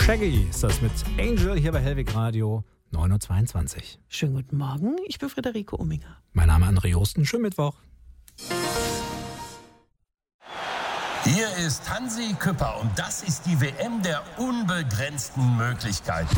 Shaggy ist das mit Angel hier bei Hellwig Radio 9.22 Uhr. Schönen guten Morgen, ich bin Friederike Umminger. Mein Name ist André Osten, schönen Mittwoch. Hier ist Hansi Küpper und das ist die WM der unbegrenzten Möglichkeiten.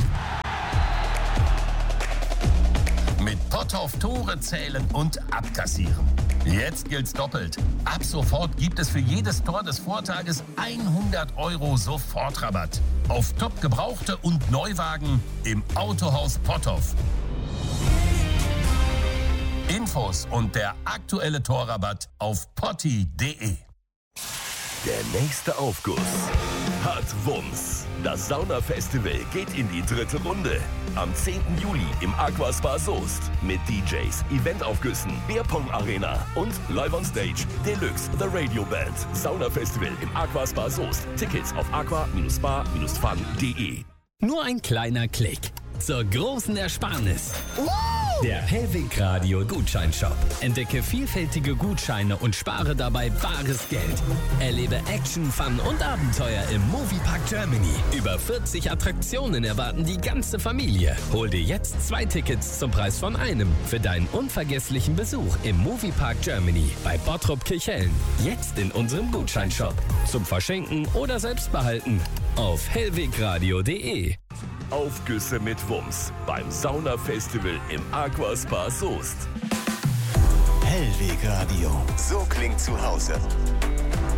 Mit Potthoff Tore zählen und abkassieren. Jetzt gilt's doppelt. Ab sofort gibt es für jedes Tor des Vortages 100 € Sofortrabatt. Auf top gebrauchte und Neuwagen im Autohaus Potthoff. Infos und der aktuelle Torrabatt auf potti.de. Der nächste Aufguss hat Wumms. Das Saunafestival geht in die 3. Runde. Am 10. Juli im Aquaspa Soest mit DJs, Eventaufgüssen, Bierpong Arena und Live on Stage Deluxe The Radio Band. Saunafestival im Aquaspa Soest. Tickets auf aqua-spa-fun.de. Nur ein kleiner Klick zur großen Ersparnis. Der Hellwig Radio Gutscheinshop. Entdecke vielfältige Gutscheine und spare dabei bares Geld. Erlebe Action, Fun und Abenteuer im Moviepark Germany. Über 40 Attraktionen erwarten die ganze Familie. Hol dir jetzt 2 Tickets zum Preis von einem für deinen unvergesslichen Besuch im Moviepark Germany bei Bottrop Kirchhellen. Jetzt in unserem Gutscheinshop. Zum Verschenken oder selbst behalten auf hellwegradio.de. Aufgüsse mit Wumms beim Saunafestival im Aquaspa Soest. Hellwig Radio. So klingt zu Hause.